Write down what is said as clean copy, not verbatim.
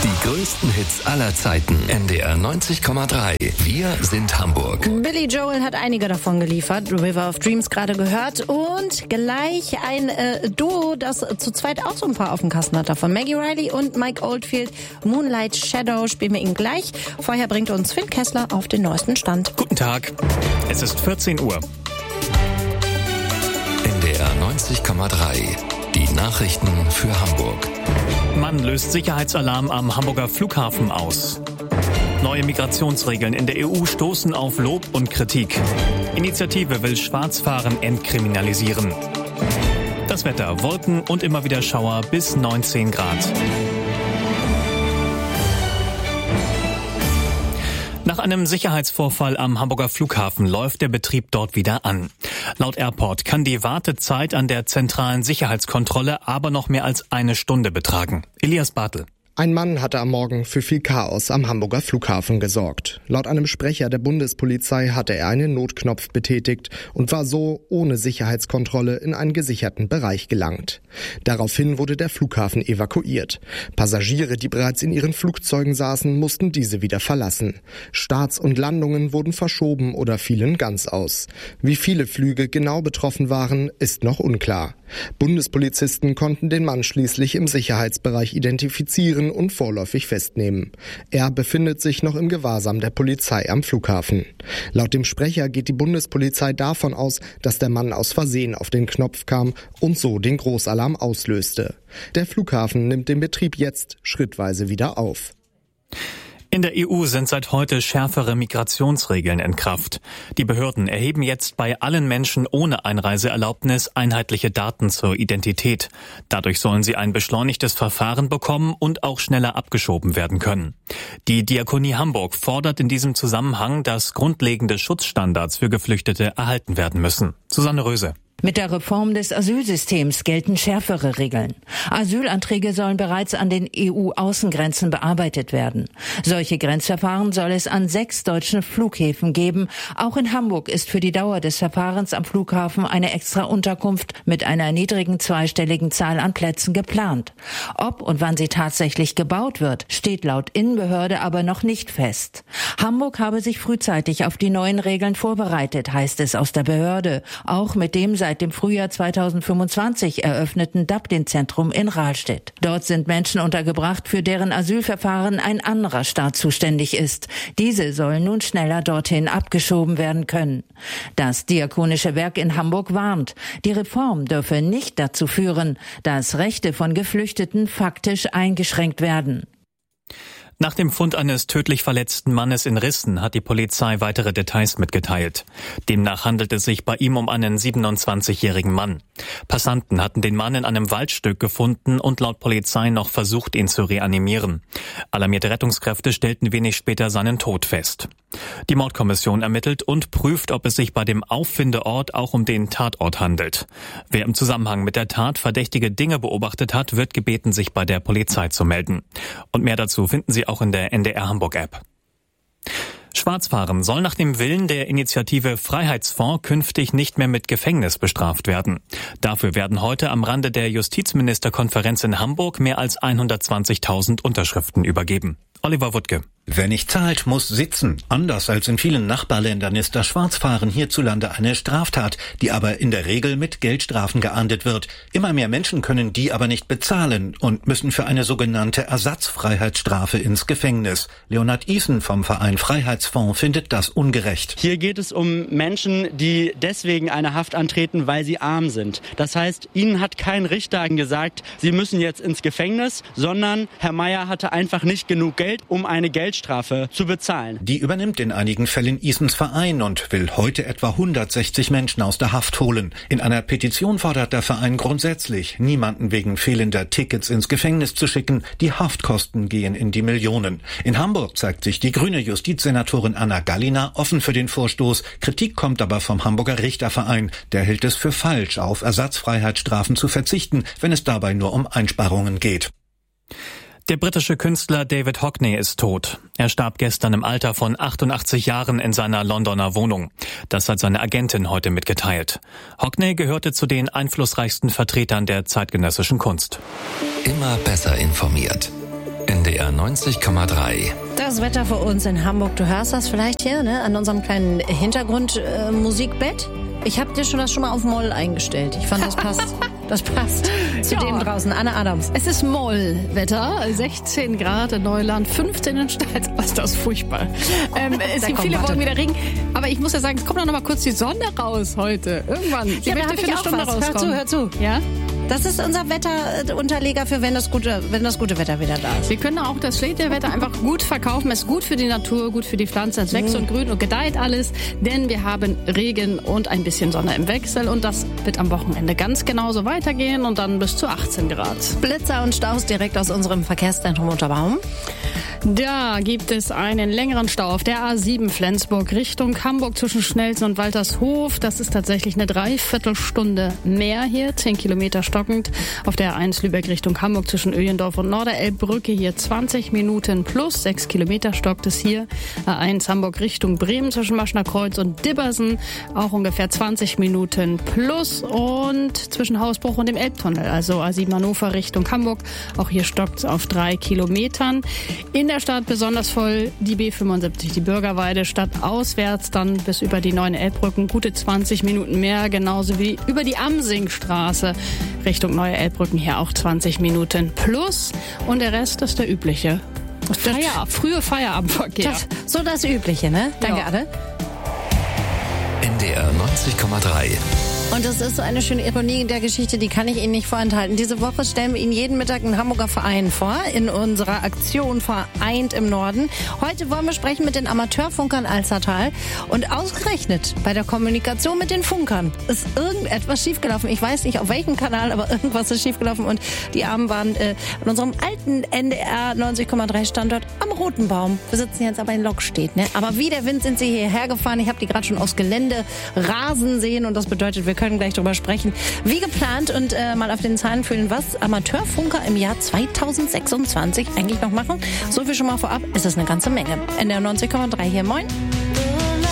Die größten Hits aller Zeiten. NDR 90,3. Wir sind Hamburg. Billy Joel hat einige davon geliefert. River of Dreams gerade gehört. Und gleich ein Duo, das zu zweit auch so ein paar auf dem Kasten hat davon. Maggie Reilly und Mike Oldfield. Moonlight Shadow spielen wir Ihnen gleich. Vorher bringt uns Finn Kessler auf den neuesten Stand. Guten Tag. Es ist 14 Uhr. NDR 90,3. Die Nachrichten für Hamburg. Mann löst Sicherheitsalarm am Hamburger Flughafen aus. Neue Migrationsregeln in der EU stoßen auf Lob und Kritik. Initiative will Schwarzfahren entkriminalisieren. Das Wetter: Wolken und immer wieder Schauer bis 19 Grad. Nach einem Sicherheitsvorfall am Hamburger Flughafen läuft der Betrieb dort wieder an. Laut Airport kann die Wartezeit an der zentralen Sicherheitskontrolle aber noch mehr als eine Stunde betragen. Elias Bartel. Ein Mann hatte am Morgen für viel Chaos am Hamburger Flughafen gesorgt. Laut einem Sprecher der Bundespolizei hatte er einen Notknopf betätigt und war so ohne Sicherheitskontrolle in einen gesicherten Bereich gelangt. Daraufhin wurde der Flughafen evakuiert. Passagiere, die bereits in ihren Flugzeugen saßen, mussten diese wieder verlassen. Starts und Landungen wurden verschoben oder fielen ganz aus. Wie viele Flüge genau betroffen waren, ist noch unklar. Bundespolizisten konnten den Mann schließlich im Sicherheitsbereich identifizieren und vorläufig festnehmen. Er befindet sich noch im Gewahrsam der Polizei am Flughafen. Laut dem Sprecher geht die Bundespolizei davon aus, dass der Mann aus Versehen auf den Knopf kam und so den Großalarm auslöste. Der Flughafen nimmt den Betrieb jetzt schrittweise wieder auf. In der EU sind seit heute schärfere Migrationsregeln in Kraft. Die Behörden erheben jetzt bei allen Menschen ohne Einreiseerlaubnis einheitliche Daten zur Identität. Dadurch sollen sie ein beschleunigtes Verfahren bekommen und auch schneller abgeschoben werden können. Die Diakonie Hamburg fordert in diesem Zusammenhang, dass grundlegende Schutzstandards für Geflüchtete erhalten werden müssen. Susanne Röse. Mit der Reform des Asylsystems gelten schärfere Regeln. Asylanträge sollen bereits an den EU-Außengrenzen bearbeitet werden. Solche Grenzverfahren soll es an 6 deutschen Flughäfen geben. Auch in Hamburg ist für die Dauer des Verfahrens am Flughafen eine extra Unterkunft mit einer niedrigen zweistelligen Zahl an Plätzen geplant. Ob und wann sie tatsächlich gebaut wird, steht laut Innenbehörde aber noch nicht fest. Hamburg habe sich frühzeitig auf die neuen Regeln vorbereitet, heißt es aus der Behörde. Auch mit dem seit dem Frühjahr 2025 eröffneten Dublin-Zentrum in Rahlstedt. Dort sind Menschen untergebracht, für deren Asylverfahren ein anderer Staat zuständig ist. Diese sollen nun schneller dorthin abgeschoben werden können. Das Diakonische Werk in Hamburg warnt, die Reform dürfe nicht dazu führen, dass Rechte von Geflüchteten faktisch eingeschränkt werden. Nach dem Fund eines tödlich verletzten Mannes in Rissen hat die Polizei weitere Details mitgeteilt. Demnach handelt es sich bei ihm um einen 27-jährigen Mann. Passanten hatten den Mann in einem Waldstück gefunden und laut Polizei noch versucht, ihn zu reanimieren. Alarmierte Rettungskräfte stellten wenig später seinen Tod fest. Die Mordkommission ermittelt und prüft, ob es sich bei dem Auffindeort auch um den Tatort handelt. Wer im Zusammenhang mit der Tat verdächtige Dinge beobachtet hat, wird gebeten, sich bei der Polizei zu melden. Und mehr dazu finden Sie auch in der NDR Hamburg App. Schwarzfahren soll nach dem Willen der Initiative Freiheitsfonds künftig nicht mehr mit Gefängnis bestraft werden. Dafür werden heute am Rande der Justizministerkonferenz in Hamburg mehr als 120.000 Unterschriften übergeben. Oliver Wuttke. Wer nicht zahlt, muss sitzen. Anders als in vielen Nachbarländern ist das Schwarzfahren hierzulande eine Straftat, die aber in der Regel mit Geldstrafen geahndet wird. Immer mehr Menschen können die aber nicht bezahlen und müssen für eine sogenannte Ersatzfreiheitsstrafe ins Gefängnis. Leonhard Isen vom Verein Freiheitsfonds findet das ungerecht. Hier geht es um Menschen, die deswegen eine Haft antreten, weil sie arm sind. Das heißt, ihnen hat kein Richter gesagt, sie müssen jetzt ins Gefängnis, sondern Herr Meier hatte einfach nicht genug Geld, um eine Geldstrafe zu bezahlen. Die übernimmt in einigen Fällen Isens Verein und will heute etwa 160 Menschen aus der Haft holen. In einer Petition fordert der Verein grundsätzlich, niemanden wegen fehlender Tickets ins Gefängnis zu schicken. Die Haftkosten gehen in die Millionen. In Hamburg zeigt sich die grüne Justizsenatorin Anna Gallina offen für den Vorstoß. Kritik kommt aber vom Hamburger Richterverein. Der hält es für falsch, auf Ersatzfreiheitsstrafen zu verzichten, wenn es dabei nur um Einsparungen geht. Der britische Künstler David Hockney ist tot. Er starb gestern im Alter von 88 Jahren in seiner Londoner Wohnung. Das hat seine Agentin heute mitgeteilt. Hockney gehörte zu den einflussreichsten Vertretern der zeitgenössischen Kunst. Immer besser informiert. NDR NDR 90,3. Das Wetter für uns in Hamburg, du hörst das vielleicht hier, ne? An unserem kleinen Hintergrundmusikbett. Ich habe dir das schon mal auf Moll eingestellt. Ich fand, das passt. Das passt zu dem draußen. Anne Adams. Es ist Mollwetter, 16 Grad in Neuland, 15 in Steitz. Was ist das furchtbar. Es gibt viele Wolken wieder Regen. Aber ich muss ja sagen, es kommt doch noch mal kurz die Sonne raus heute. Irgendwann. Ja, da habe ich auch was. Hör zu. Ja? Das ist unser Wetterunterleger für wenn das gute Wetter wieder da ist. Wir können auch das schlechte Wetter einfach gut verkaufen. Es ist gut für die Natur, gut für die Pflanze. Es wächst und grün und gedeiht alles. Denn wir haben Regen und ein bisschen Sonne im Wechsel. Und das wird am Wochenende ganz genauso weitergehen. Und dann bis zu 18 Grad. Blitzer und Staus direkt aus unserem Verkehrszentrum Unterbaum. Da gibt es einen längeren Stau auf der A7 Flensburg Richtung Hamburg zwischen Schnelsen und Waltershof. Das ist tatsächlich eine Dreiviertelstunde mehr hier, 10 Kilometer stockend. Auf der A1 Lübeck Richtung Hamburg zwischen Öjendorf und Norderelbbrücke hier 20 Minuten plus 6 Kilometer stockt es hier. A1 Hamburg Richtung Bremen zwischen Maschner Kreuz und Dibbersen auch ungefähr 20 Minuten plus und zwischen Hausbruch und dem Elbtunnel, also A7 Hannover Richtung Hamburg. Auch hier stockt es auf 3 Kilometern. In der Stadt besonders voll die B75, die Bürgerweide, stadtauswärts dann bis über die 9 Elbbrücken, gute 20 Minuten mehr, genauso wie über die Amsingstraße Richtung Neue Elbbrücken, hier auch 20 Minuten plus und der Rest ist der übliche. Frühe Feierabendverkehr. Das Übliche, ne? Danke, Ja. Anne. NDR 90,3. Und das ist so eine schöne Ironie in der Geschichte, die kann ich Ihnen nicht vorenthalten. Diese Woche stellen wir Ihnen jeden Mittag einen Hamburger Verein vor, in unserer Aktion Vereint im Norden. Heute wollen wir sprechen mit den Amateurfunkern Alzertal. Und ausgerechnet bei der Kommunikation mit den Funkern ist irgendetwas schiefgelaufen. Ich weiß nicht auf welchem Kanal, aber irgendwas ist schiefgelaufen. Und die Armen waren in unserem alten NDR 90,3 Standort am Roten Baum. Wir sitzen jetzt aber in Lokstedt, ne? Aber wie der Wind sind sie hierher gefahren. Ich habe die gerade schon aufs Gelände rasen sehen. Und das bedeutet, wir können gleich drüber sprechen, wie geplant und mal auf den Zahlen fühlen, was Amateurfunker im Jahr 2026 eigentlich noch machen. So viel schon mal vorab, ist es eine ganze Menge. NDR 90,3 hier, moin.